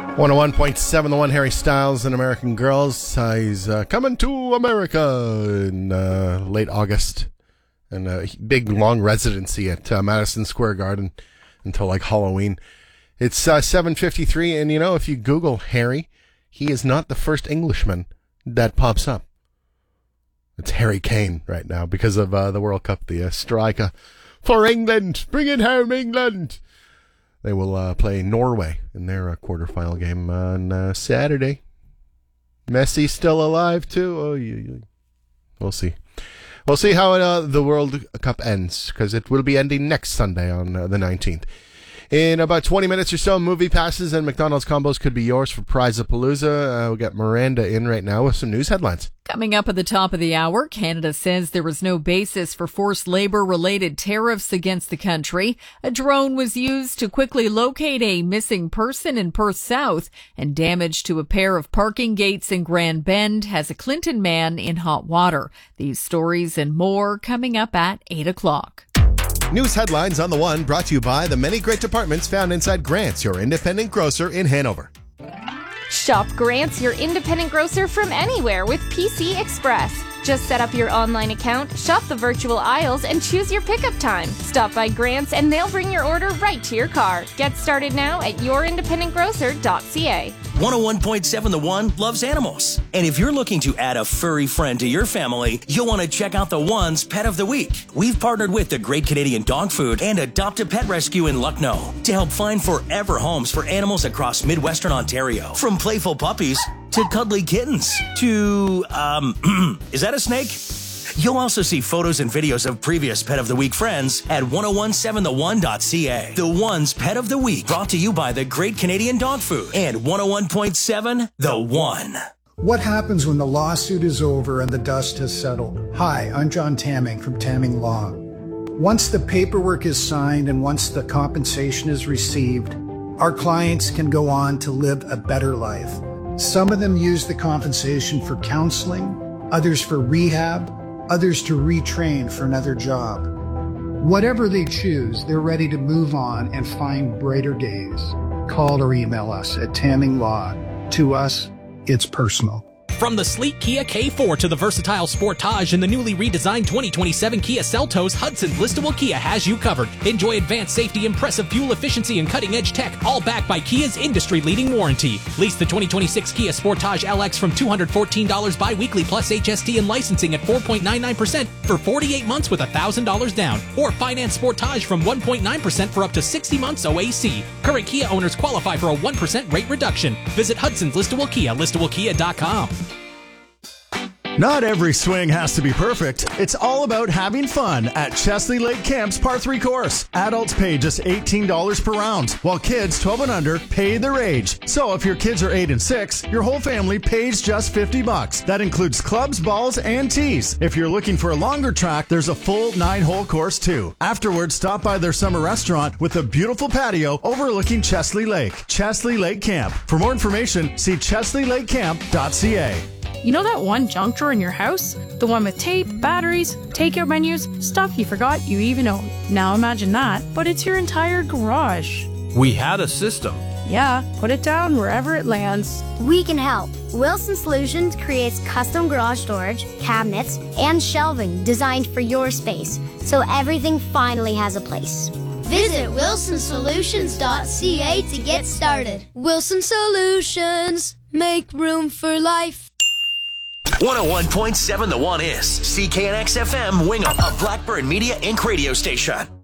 101.7 The One, Harry Styles and American Girls. He's coming to America in late August. And a big, long residency at Madison Square Garden until like Halloween. It's 7:53, and if you Google Harry, he is not the first Englishman that pops up. It's Harry Kane right now because of the World Cup, the striker for England. Bring it home, England! They will play Norway in their quarterfinal game on Saturday. Messi's still alive, too. Oh, we'll see. We'll see how the World Cup ends, because it will be ending next Sunday on the 19th. In about 20 minutes or so, movie passes and McDonald's combos could be yours for Prize-a-Palooza. We'll get Miranda in right now with some news headlines. Coming up at the top of the hour, Canada says there was no basis for forced labor-related tariffs against the country. A drone was used to quickly locate a missing person in Perth South, and damage to a pair of parking gates in Grand Bend has a Clinton man in hot water. These stories and more coming up at 8 o'clock. News headlines on The One, brought to you by the many great departments found inside Grant's, your independent grocer in Hanover. Shop Grant's, your independent grocer from anywhere with PC Express. Just set up your online account, shop the virtual aisles, and choose your pickup time. Stop by Grant's and they'll bring your order right to your car. Get started now at yourindependentgrocer.ca. 101.7 The One loves animals. And if you're looking to add a furry friend to your family, you'll want to check out The One's Pet of the Week. We've partnered with the Great Canadian Dog Food and Adopt a Pet Rescue in Lucknow to help find forever homes for animals across Midwestern Ontario. From playful puppies to cuddly kittens to, is that a snake? You'll also see photos and videos of previous Pet of the Week friends at 1017thone.ca. The One's Pet of the Week, brought to you by the Great Canadian Dog Food and 101.7 The One. What happens when the lawsuit is over and the dust has settled? Hi, I'm John Tamming from Tamming Law. Once the paperwork is signed and once the compensation is received, our clients can go on to live a better life. Some of them use the compensation for counseling, others for rehab, others to retrain for another job. Whatever they choose, they're ready to move on and find brighter days. Call or email us at Tamming Law. To us, it's personal. From the sleek Kia K4 to the versatile Sportage and the newly redesigned 2027 Kia Seltos, Hudson's listable Kia has you covered. Enjoy advanced safety, impressive fuel efficiency, and cutting-edge tech, all backed by Kia's industry-leading warranty. Lease the 2026 Kia Sportage LX from $214 bi-weekly plus HST and licensing at 4.99% for 48 months with $1,000 down. Or finance Sportage from 1.9% for up to 60 months OAC. Current Kia owners qualify for a 1% rate reduction. Visit Hudson's listable Kia, listablekia.com. Not every swing has to be perfect. It's all about having fun at Chesley Lake Camp's Par 3 course. Adults pay just $18 per round, while kids 12 and under pay their age. So if your kids are 8 and 6, your whole family pays just $50. That includes clubs, balls, and tees. If you're looking for a longer track, there's a full 9-hole course too. Afterwards, stop by their summer restaurant with a beautiful patio overlooking Chesley Lake. Chesley Lake Camp. For more information, see chesleylakecamp.ca. You know that one junk drawer in your house? The one with tape, batteries, takeout menus, stuff you forgot you even owned. Now imagine that, but it's your entire garage. We had a system. Yeah, put it down wherever it lands. We can help. Wilson Solutions creates custom garage storage, cabinets, and shelving designed for your space, so everything finally has a place. Visit wilsonsolutions.ca to get started. Wilson Solutions, make room for life. 101.7 The One is CKNX FM Wingham, a Blackburn Media Inc. radio station.